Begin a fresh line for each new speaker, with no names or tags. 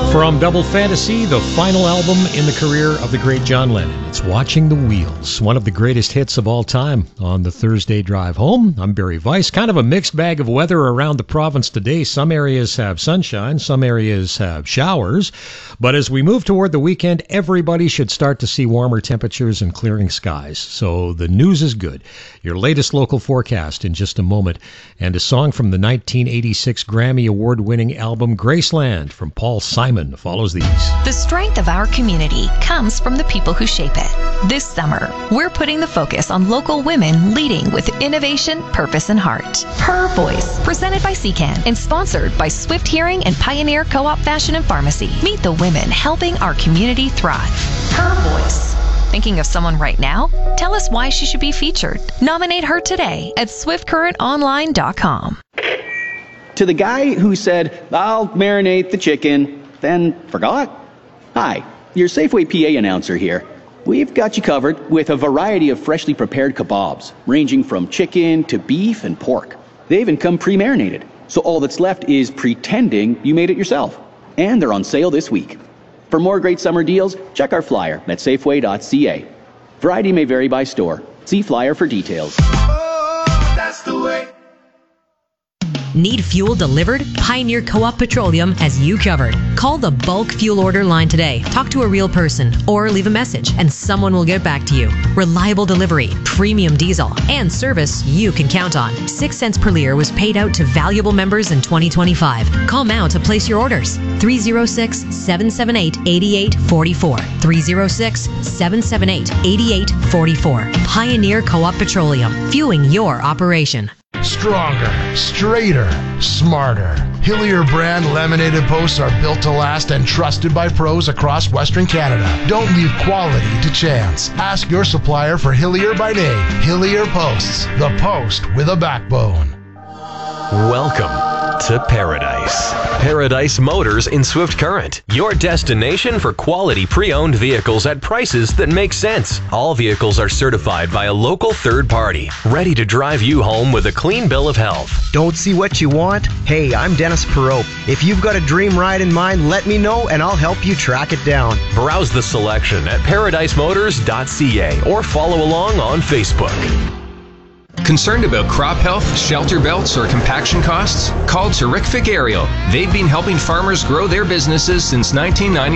From Double Fantasy, the final album in the career of the great John Lennon. It's Watching the Wheels, one of the greatest hits of all time on the Thursday drive home. I'm Barry Weiss. Kind of a mixed bag of weather around the province today. Some areas have sunshine, some areas have showers. But as we move toward the weekend, everybody should start to see warmer temperatures and clearing skies. So the news is good. Your latest local forecast in just a moment. And a song from the 1986 Grammy Award-winning album Graceland from Paul Simon follows these.
The strength of our community comes from the people who shape it. This summer, we're putting the focus on local women leading with innovation, purpose, and heart. Her Voice, presented by CCAN and sponsored by Swift Hearing and Pioneer Co-op Fashion and Pharmacy. Meet the women helping our community thrive. Her Voice. Thinking of someone right now? Tell us why she should be featured. Nominate her today at swiftcurrentonline.com.
To the guy who said, "I'll marinate the chicken," then forgot? Hi, your Safeway PA announcer here. We've got you covered with a variety of freshly prepared kebabs, ranging from chicken to beef and pork. They even come pre-marinated, so all that's left is pretending you made it yourself. And they're on sale this week. For more great summer deals, check our flyer at safeway.ca. Variety may vary by store. See flyer for details.
Oh, that's the way.
Need fuel delivered? Pioneer Co-op Petroleum has you covered. Call the bulk fuel order line today. Talk to a real person or leave a message and someone will get back to you. Reliable delivery, premium diesel, and service you can count on. 6 cents per liter was paid out to valuable members in 2025. Call now to place your orders. 306-778-8844. 306-778-8844. Pioneer Co-op Petroleum. Fueling your operation.
Stronger, straighter, smarter. Hillier brand laminated posts are built to last and trusted by pros across Western Canada. Don't leave quality to chance. Ask your supplier for Hillier by name. Hillier Posts, the post with a backbone.
Welcome to Paradise. Paradise Motors in Swift Current. Your destination for quality pre-owned vehicles at prices that make sense. All vehicles are certified by a local third party, ready to drive you home with a clean bill of health.
Don't see what you want? Hey, I'm Dennis Perot. If you've got a dream ride in mind, let me know and I'll help you track it down.
Browse the selection at ParadiseMotors.ca or follow along on Facebook.
Concerned about crop health, shelter belts, or compaction costs? Call Terrific Aerial. They've been helping farmers grow their businesses since 1990.